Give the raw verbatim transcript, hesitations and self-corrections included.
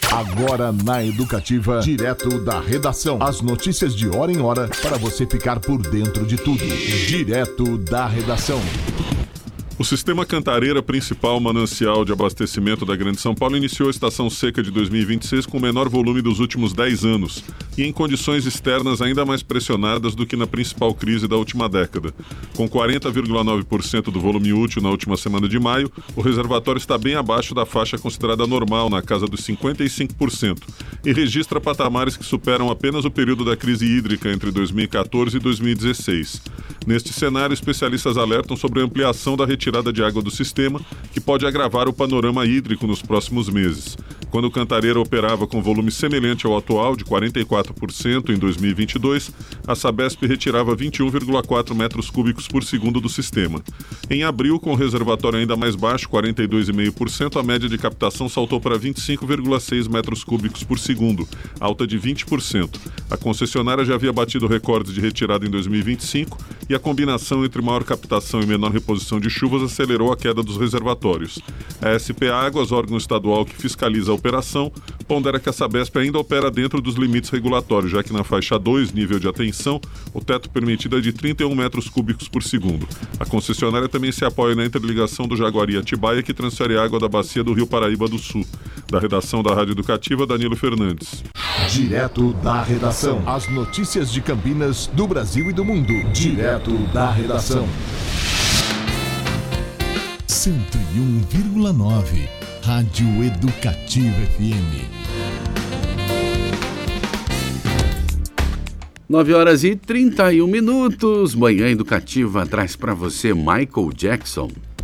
Agora na Educativa, direto da redação. As notícias de hora em hora para você ficar por dentro de tudo. Direto da redação. O Sistema Cantareira, principal manancial de abastecimento da Grande São Paulo, iniciou a estação seca de dois mil e vinte e seis com o menor volume dos últimos dez anos e em condições externas ainda mais pressionadas do que na principal crise da última década. Com quarenta vírgula nove por cento do volume útil na última semana de maio, o reservatório está bem abaixo da faixa considerada normal, na casa dos cinquenta e cinco por cento, e registra patamares que superam apenas o período da crise hídrica entre dois mil e quatorze e dois mil e dezesseis. Neste cenário, especialistas alertam sobre a ampliação da retirada de água do sistema, que pode agravar o panorama hídrico nos próximos meses. Quando o Cantareira operava com volume semelhante ao atual, de quarenta e quatro por cento em dois mil e vinte e dois, a Sabesp retirava vinte e um vírgula quatro metros cúbicos por segundo do sistema. Em abril, com o reservatório ainda mais baixo, quarenta e dois vírgula cinco por cento, a média de captação saltou para vinte e cinco vírgula seis metros cúbicos por segundo, alta de vinte por cento. A concessionária já havia batido recordes de retirada em dois mil e vinte e cinco e a combinação entre maior captação e menor reposição de chuvas acelerou a queda dos reservatórios. A S P Águas, órgão estadual que fiscaliza a operação, pondera que a Sabesp ainda opera dentro dos limites regulatórios, já que na faixa dois, nível de atenção, o teto permitido é de trinta e um metros cúbicos por segundo. A concessionária também se apoia na interligação do Jaguari e Atibaia, que transfere água da bacia do Rio Paraíba do Sul. Da redação da Rádio Educativa, Danilo Fernandes. Direto da redação. As notícias de Campinas, do Brasil e do mundo. Direto da redação. cento e um vírgula nove Rádio Educativa F M. nove horas e trinta e um minutos. Manhã Educativa traz para você Michael Jackson.